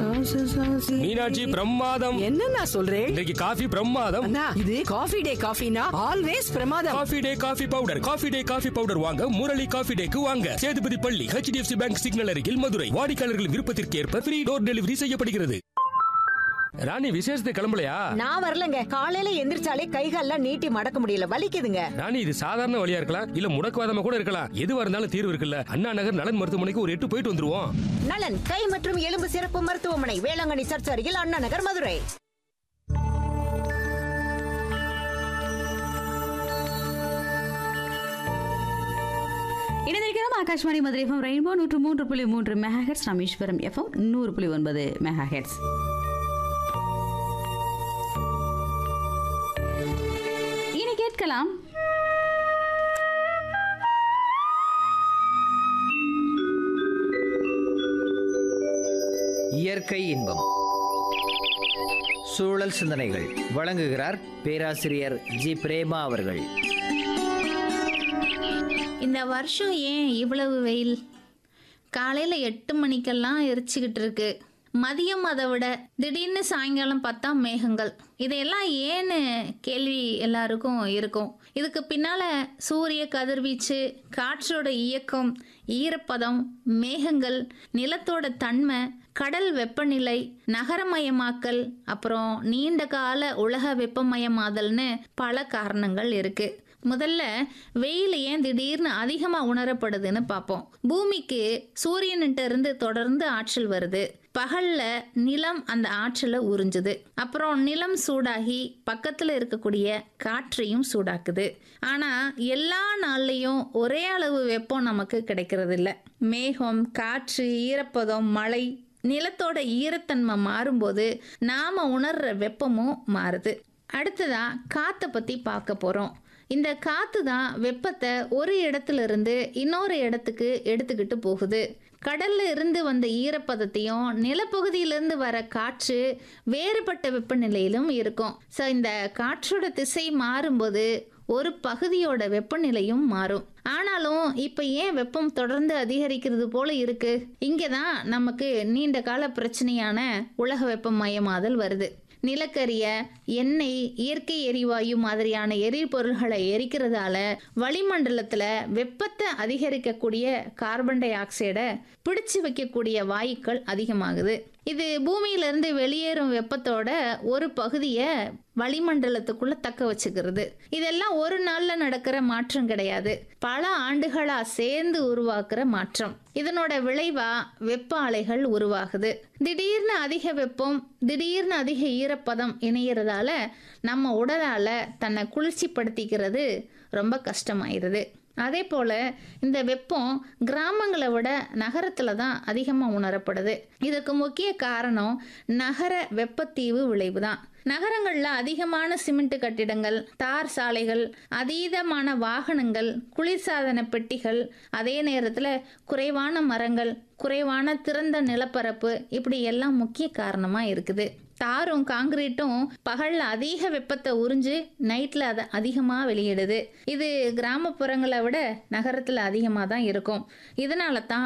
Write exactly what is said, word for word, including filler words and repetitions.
மீனாட்சி பிரமாதம். என்ன நான் சொல்றேன், இன்னைக்கு காஃபி பிரமாதம். அண்ணா இது காஃபி டே காஃபினா ஆல்வேஸ் பிரமாதம். Coffee day coffee powder. Coffee day coffee powder வாங்க முரளி காஃபி டேக்கு வாங்க. சேதுபதி பள்ளி, H D F C bank signal அருகில், மதுரை. வாடிக்கையாளர்களின் விருப்பத்திற்கு ஏற்ப ஃப்ரீ டோர் டெலிவரி செய்யப்படுகிறது. ராணி, விசேஷத்துக்கு கிளம்பலையா? நான் வரலங்க. காலையில எந்திரிச்சாலே கைகால்லாம் நீட்டி மடக்க முடியல, வலிக்குதுங்க. ராணி, இது சாதாரண வழியா இருக்கலாம், இல்ல முடக்குவாதமா கூட இருக்கலாம். எதுவா இருந்தாலும் தீர்வு இருக்குல்ல. அண்ணா நகர் நலன் மருத்துவமனைக்கு ஒரு எட்டு போயிட்டு வந்துருவோம். நலன் கை மற்றும் எலும்பு சிறப்பு மருத்துவமனை, வேளாங்கண்ணி சர்ச் அருகில், அண்ணா நகர், மதுரை. இணைந்திருக்கிறோம் ஆகாஷ்வாணி மதுரை எஃப்எம் ரெயின்போ நூற்று மூன்று புள்ளி மூன்று மெகாஹெட்ஸ், ராமேஸ்வரம் எஃப்எம் நூறு புள்ளி ஒன்பது மெகாஹெட்ஸ். இனி கேட்கலாம் இயற்கை இன்பம், சூழல் சிந்தனைகள். வழங்குகிறார் பேராசிரியர் ஜி பிரேமா அவர்கள். இந்த வருஷம் ஏன் இவ்வளவு வெயில்? காலையில் எட்டு மணிக்கெல்லாம் எரிச்சுக்கிட்டு இருக்கு. மதியம் அதை விட திடீர்னு சாயங்காலம் பார்த்தா மேகங்கள். இதையெல்லாம் ஏன்னு கேள்வி எல்லாருக்கும் இருக்கும். இதுக்கு பின்னால் சூரிய கதிர்வீச்சு, காற்றோட இயக்கம், ஈரப்பதம், மேகங்கள், நிலத்தோட தன்மை, கடல் வெப்பநிலை, நகரமயமாக்கல், அப்புறம் நீண்ட கால உலக வெப்பமயமாதல்னு பல காரணங்கள் இருக்கு. முதல்ல வெயில் ஏன் திடீர்னு அதிகமாக உணரப்படுதுன்னு பார்ப்போம். பூமிக்கு சூரியன்கிட்ட இருந்து தொடர்ந்து ஆற்றல் வருது. பகல்ல நிலம் அந்த ஆற்றலை உறிஞ்சுது. அப்புறம் நிலம் சூடாகி பக்கத்தில் இருக்கக்கூடிய காற்றையும் சூடாக்குது. ஆனால் எல்லா நாள்லையும் ஒரே அளவு வெப்பம் நமக்கு கிடைக்கிறது இல்லை. மேகம், காற்று, ஈரப்பதம், மழை, நிலத்தோட ஈரத்தன்மை மாறும்போது நாம உணர்ற வெப்பமும் மாறுது. அடுத்ததா காற்றை பற்றி பார்க்க போகிறோம். இந்த காற்று தான் வெப்பத்தை ஒரு இடத்துல இருந்து இன்னொரு இடத்துக்கு எடுத்துக்கிட்டு போகுது. கடல்ல இருந்து வந்த ஈரப்பதத்தையும் நிலப்பகுதியிலிருந்து வர காற்று வேறுபட்ட வெப்பநிலையிலும் இருக்கும். ஸோ இந்த காற்றோட திசை மாறும்போது ஒரு பகுதியோட வெப்பநிலையும் மாறும். ஆனாலும் இப்போ ஏன் வெப்பம் தொடர்ந்து அதிகரிக்கிறது போல இருக்கு? இங்கே தான் நமக்கு நீண்ட கால பிரச்சனையான உலக வெப்பமயமாதல் வருது. நிலக்கரிய, எண்ணெய், இயற்கை எரிவாயு மாதிரியான எரிபொருள்களை எரிக்கிறதால வளிமண்டலத்தில் வெப்பத்தை அதிகரிக்கக்கூடிய கார்பன் டை ஆக்சைடை பிடிச்சு வைக்கக்கூடிய வாயுக்கள் அதிகமாகுது. இது பூமியிலிருந்து வெளியேறும் வெப்பத்தோட ஒரு பகுதியை வளிமண்டலத்துக்குள்ள தக்க வச்சுக்கிறது. இதெல்லாம் ஒரு நாள்ல நடக்கிற மாற்றம் கிடையாது, பல ஆண்டுகளா சேர்ந்து உருவாக்குற மாற்றம். இதனோட விளைவா வெப்ப அலைகள் உருவாகுது. திடீர்னு அதிக வெப்பம், திடீர்னு அதிக ஈரப்பதம் இணையறதால நம்ம உடலால தன்னை குளிர்ச்சிப்படுத்திக்கிறது ரொம்ப கஷ்டமாயிருது. அதே போல் இந்த வெப்பம் கிராமங்களை விட நகரத்தில் தான் அதிகமாக உணரப்படுது. இதுக்கு முக்கிய காரணம் நகர வெப்பத்தீவு விளைவு தான். நகரங்களில் அதிகமான சிமெண்ட் கட்டிடங்கள், தார் சாலைகள், அதீதமான வாகனங்கள், குளிர்சாதன பெட்டிகள், அதே நேரத்தில் குறைவான மரங்கள், குறைவான திறந்த நிலப்பரப்பு, இப்படி எல்லாம் முக்கிய காரணமாக இருக்குது. தாரும் காங்கிரீட்டும் பகல்ல அதிக வெப்பத்தை உறிஞ்சு நைட்ல அதை அதிகமாக வெளியிடுது. இது கிராமப்புறங்களை விட நகரத்தில் அதிகமாக தான் இருக்கும். இதனால தான்